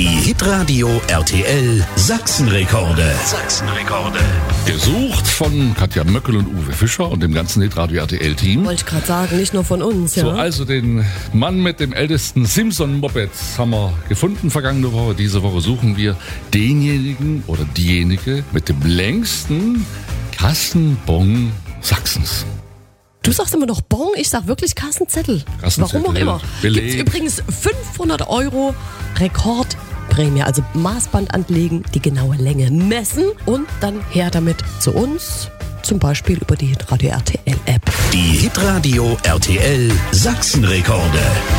Die Hitradio RTL Sachsenrekorde. Gesucht von Katja Möckel und Uwe Fischer und dem ganzen Hitradio RTL-Team. Wollte ich gerade sagen, nicht nur von uns. Ja? So, also den Mann mit dem ältesten Simpson-Moped haben wir gefunden vergangene Woche. Diese Woche suchen wir denjenigen oder diejenige mit dem längsten Kassenbon Sachsens. Du sagst immer noch Bon, ich sag wirklich Kassenzettel. Warum auch immer. Beleg. Gibt's übrigens 500 € Rekordprämie, also Maßband anlegen, die genaue Länge messen und dann her damit zu uns, zum Beispiel über die Hitradio RTL App. Die Hitradio RTL Sachsenrekorde.